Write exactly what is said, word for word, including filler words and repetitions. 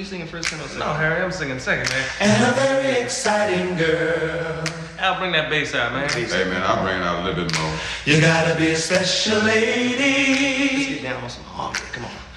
singing first, tenor, second? No, Harry, I'm singing second, man. And a very exciting girl. I'll bring that bass out, man. Hey, man, I'll bring it out a little bit more. You gotta be a special Let's lady. get down on some harmony. Come on.